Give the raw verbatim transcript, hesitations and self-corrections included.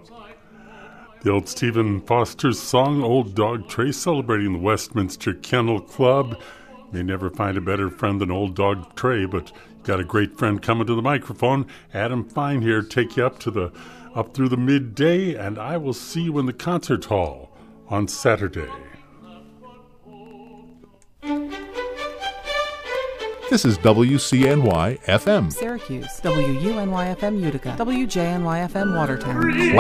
The old Stephen Foster's song, Old Dog Tray, celebrating the Westminster Kennel Club. May never find a better friend than Old Dog Tray, but got a great friend coming to the microphone. Adam Fine here, take you up to the up through the midday, and I will see you in the concert hall on Saturday. This is W C N Y F M Syracuse, W U N Y F M Utica, W J N Y F M Watertown.